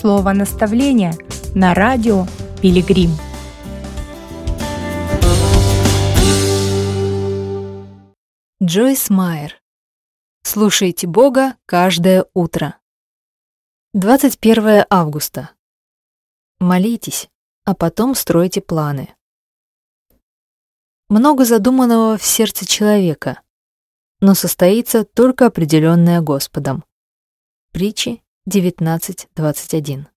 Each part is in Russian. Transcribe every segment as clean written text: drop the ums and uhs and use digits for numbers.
слово наставления на радио Пилигрим. Джойс Майер. Слушайте Бога каждое утро. 21 августа. Молитесь, а потом стройте планы. Много задуманного в сердце человека, но состоится только определенное Господом. Притчи 19:21.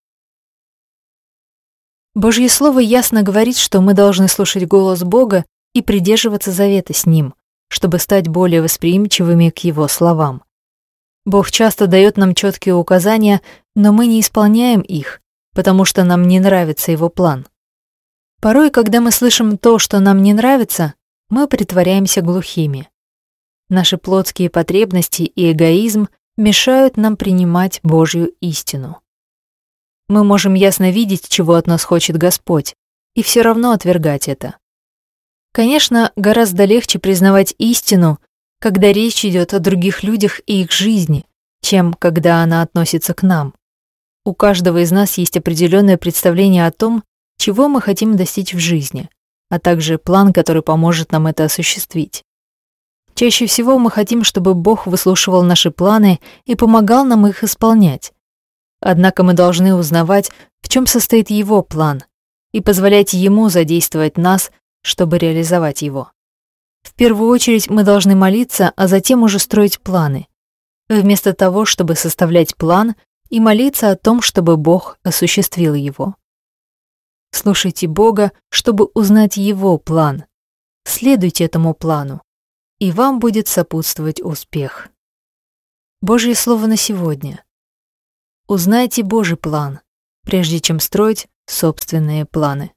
Божье Слово ясно говорит, что мы должны слушать голос Бога и придерживаться завета с Ним, чтобы стать более восприимчивыми к Его словам. Бог часто дает нам четкие указания, но мы не исполняем их, потому что нам не нравится Его план. Порой, когда мы слышим то, что нам не нравится, мы притворяемся глухими. Наши плотские потребности и эгоизм мешают нам принимать Божью истину. Мы можем ясно видеть, чего от нас хочет Господь, и все равно отвергать это. Конечно, гораздо легче признавать истину, когда речь идет о других людях и их жизни, чем когда она относится к нам. У каждого из нас есть определенное представление о том, чего мы хотим достичь в жизни, а также план, который поможет нам это осуществить. Чаще всего мы хотим, чтобы Бог выслушивал наши планы и помогал нам их исполнять. Однако мы должны узнавать, в чем состоит Его план, и позволять Ему задействовать нас, чтобы реализовать его. В первую очередь мы должны молиться, а затем уже строить планы, вместо того, чтобы составлять план и молиться о том, чтобы Бог осуществил его. Слушайте Бога, чтобы узнать Его план. Следуйте этому плану, и вам будет сопутствовать успех. Божье Слово на сегодня. Узнайте Божий план, прежде чем строить собственные планы.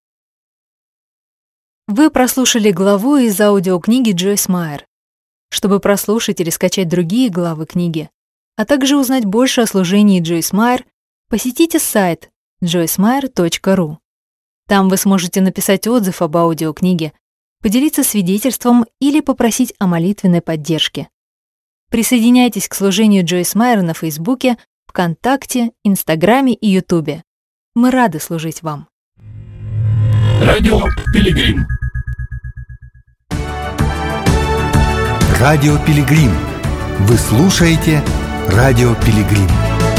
Вы прослушали главу из аудиокниги Джойс Майер. Чтобы прослушать или скачать другие главы книги, а также узнать больше о служении Джойс Майер, посетите сайт joycemeyer.ru. Там вы сможете написать отзыв об аудиокниге, поделиться свидетельством или попросить о молитвенной поддержке. Присоединяйтесь к служению Джойс Майер на Фейсбуке, ВКонтакте, Инстаграме и Ютубе. Мы рады служить вам. Радио Пилигрим. Радио Пилигрим. Вы слушаете Радио Пилигрим.